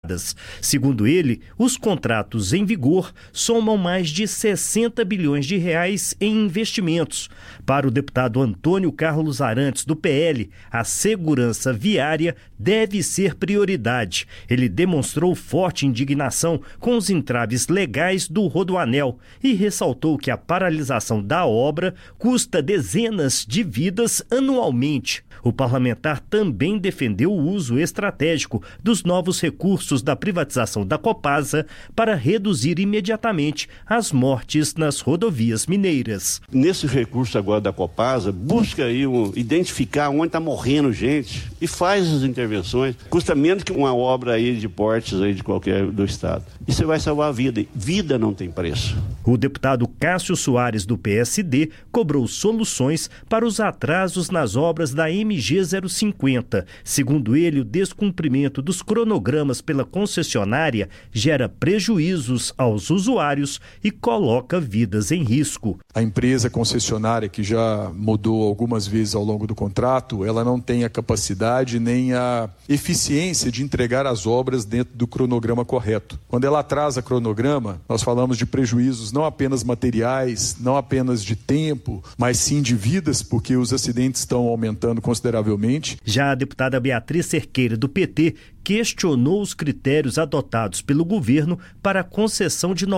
licitadas. Segundo ele, os contratos em vigor somam mais de 60 bilhões de reais em investimentos. Para o deputado Antônio Carlos Arantes, do PL, a segurança viária deve ser prioridade. Ele demonstrou forte indignação com os entraves legais do Rodoanel e ressaltou que a paralisação da obra custa dezenas de vidas anualmente. O parlamentar também defendeu o uso estratégico dos novos recursos da privatização da Copasa para reduzir imediatamente as mortes nas rodovias mineiras. Nesse recurso agora da Copasa, busca aí identificar onde está morrendo gente e faz as intervenções. Custa menos que uma obra aí de portes aí de qualquer do estado. E você vai salvar a vida. Vida não tem preço. O deputado Cássio Soares, do PSD, cobrou soluções para os atrasos nas obras da MG 050. Segundo ele, o descumprimento dos cronogramas pela concessionária gera prejuízos aos usuários e coloca vidas em risco. A empresa concessionária, que já mudou algumas vezes ao longo do contrato, ela não tem a capacidade nem a eficiência de entregar as obras dentro do cronograma correto. Quando ela atrasa cronograma, nós falamos de prejuízos não apenas materiais, não apenas de tempo, mas sim de vidas, porque os acidentes estão aumentando consideravelmente. Já a deputada Beatriz Cerqueira, do PT, questionou os critérios adotados pelo governo para a concessão de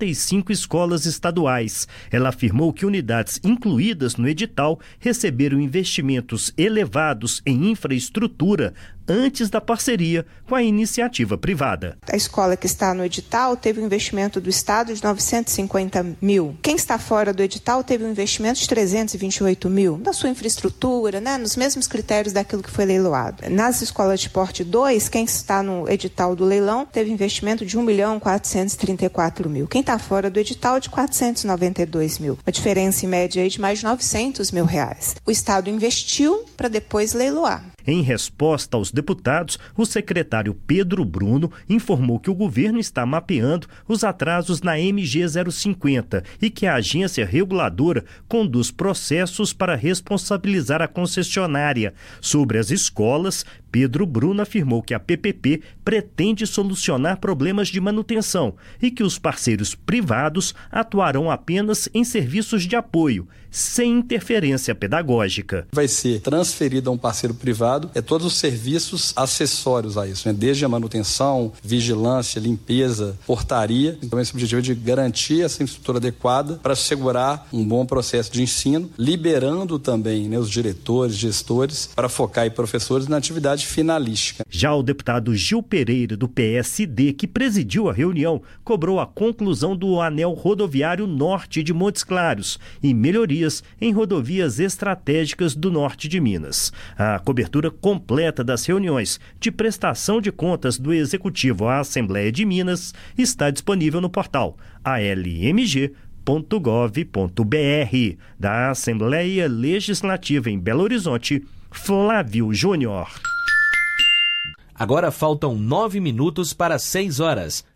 95 escolas estaduais. Ela afirmou que unidades incluídas no edital receberam investimentos elevados em infraestrutura antes da parceria com a iniciativa privada. A escola que está no edital teve um investimento do Estado de 950 mil. Quem está fora do edital teve um investimento de 328 mil. Da sua infraestrutura, nos mesmos critérios daquilo que foi leiloado. Nas escolas de porte 2, quem está no edital do leilão teve investimento de 1.434.000. Quem está fora do edital de 492 mil. Uma diferença em média de mais de 900 mil reais. O Estado investiu para depois leiloar. Em resposta aos deputados, o secretário Pedro Bruno informou que o governo está mapeando os atrasos na MG 050 e que a agência reguladora conduz processos para responsabilizar a concessionária. Sobre as escolas, Pedro Bruno afirmou que a PPP pretende solucionar problemas de manutenção e que os parceiros privados atuarão apenas em serviços de apoio, sem interferência pedagógica. Vai ser transferido a um parceiro privado todos os serviços acessórios a isso, desde a manutenção, vigilância, limpeza, portaria. Então esse objetivo é de garantir essa infraestrutura adequada para assegurar um bom processo de ensino, liberando também os diretores, gestores, para focar em professores na atividade finalística. Já o deputado Gil Pereira, do PSD, que presidiu a reunião, cobrou a conclusão do anel rodoviário norte de Montes Claros e melhorias em rodovias estratégicas do norte de Minas. A cobertura completa das reuniões de prestação de contas do Executivo à Assembleia de Minas está disponível no portal almg.gov.br. Da Assembleia Legislativa em Belo Horizonte, Flávio Júnior. Agora faltam 9 minutos para 6 horas.